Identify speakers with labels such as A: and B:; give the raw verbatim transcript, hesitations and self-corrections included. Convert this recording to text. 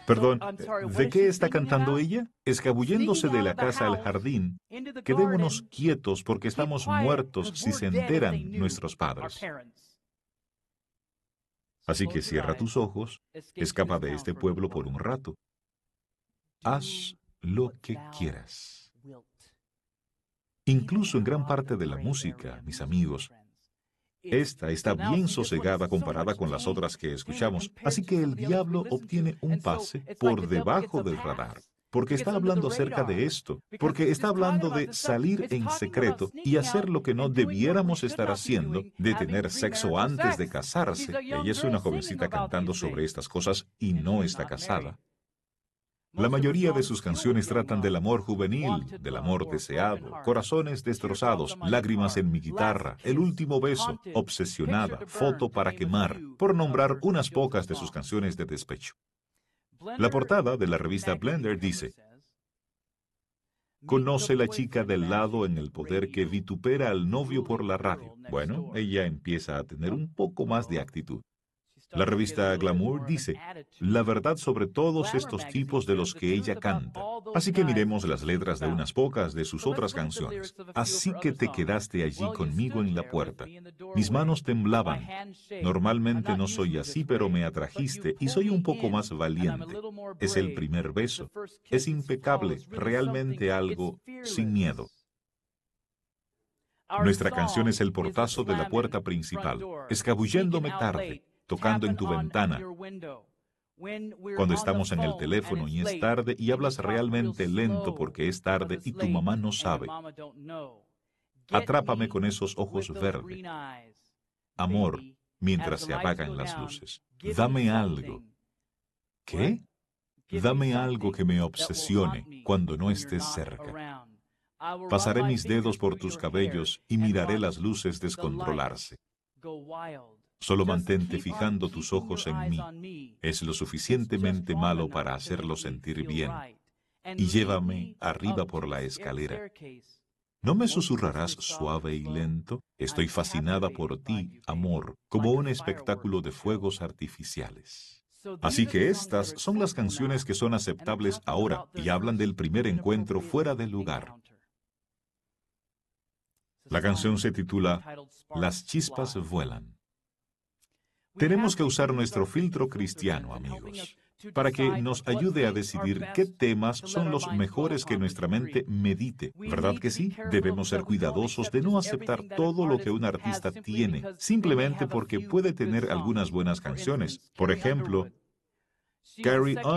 A: Perdón, ¿de qué está cantando ella? Escabulléndose de la casa al jardín. Quedémonos quietos porque estamos muertos si se enteran nuestros padres. Así que cierra tus ojos, escapa de este pueblo por un rato. Haz lo que quieras. Incluso en gran parte de la música, mis amigos, esta está bien sosegada comparada con las otras que escuchamos, así que el diablo obtiene un pase por debajo del radar, porque está hablando acerca de esto, porque está hablando de salir en secreto y hacer lo que no debiéramos estar haciendo, de tener sexo antes de casarse. Ella es una jovencita cantando sobre estas cosas y no está casada. La mayoría de sus canciones tratan del amor juvenil, del amor deseado, corazones destrozados, lágrimas en mi guitarra, el último beso, obsesionada, foto para quemar, por nombrar unas pocas de sus canciones de despecho. La portada de la revista Blender dice: conoce la chica del lado en el poder que vitupera al novio por la radio. Bueno, ella empieza a tener un poco más de actitud. La revista Glamour dice la verdad sobre todos estos tipos de los que ella canta. Así que miremos las letras de unas pocas de sus otras canciones. Así que te quedaste allí conmigo en la puerta. Mis manos temblaban. Normalmente no soy así, pero me atrajiste y soy un poco más valiente. Es el primer beso. Es impecable, realmente algo sin miedo. Nuestra canción es el portazo de la puerta principal, escabulléndome tarde, tocando en tu ventana. Cuando estamos en el teléfono y es tarde y hablas realmente lento porque es tarde y tu mamá no sabe. Atrápame con esos ojos verdes. Amor, mientras se apagan las luces. Dame algo. ¿Qué? Dame algo que me obsesione cuando no estés cerca. Pasaré mis dedos por tus cabellos y miraré las luces descontrolarse. Solo mantente fijando tus ojos en mí. Es lo suficientemente malo para hacerlo sentir bien. Y llévame arriba por la escalera. ¿No me susurrarás suave y lento? Estoy fascinada por ti, amor, como un espectáculo de fuegos artificiales. Así que estas son las canciones que son aceptables ahora y hablan del primer encuentro fuera del lugar. La canción se titula Las chispas vuelan. Tenemos que usar nuestro filtro cristiano, amigos, para que nos ayude a decidir qué temas son los mejores que nuestra mente medite. ¿Verdad que sí? Debemos ser cuidadosos de no aceptar todo lo que un artista tiene, simplemente porque puede tener algunas buenas canciones. Por ejemplo, Carrie